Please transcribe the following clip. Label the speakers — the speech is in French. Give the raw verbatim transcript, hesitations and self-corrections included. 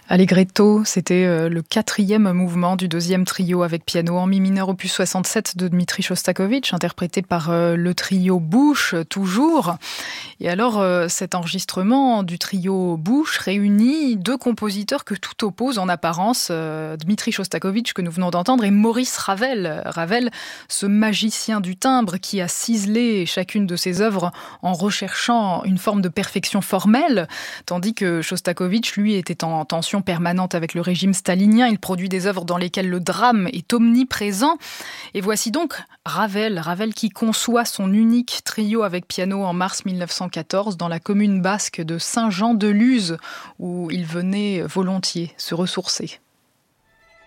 Speaker 1: Allegretto, c'était euh, le quatrième mouvement du deuxième trio avec piano en mi mineur opus soixante-sept de Dmitri Shostakovich, interprété par euh, le trio Bush, toujours. Et alors, euh, cet enregistrement du trio Bush réunit deux compositeurs que tout oppose en apparence, euh, Dmitri Shostakovich, que nous venons d'entendre, et Maurice Ravel. Ravel, ce magicien du timbre qui a ciselé chacune de ses œuvres en recherchant une forme de perfection formelle, tandis que Shostakovich, lui, était en tension permanente avec le régime stalinien. Il produit des œuvres dans lesquelles le drame est omniprésent. Et voici donc Ravel, Ravel qui conçoit son unique trio avec piano en mars mille neuf cent quatorze dans la commune basque de Saint-Jean-de-Luz, où il venait volontiers se ressourcer.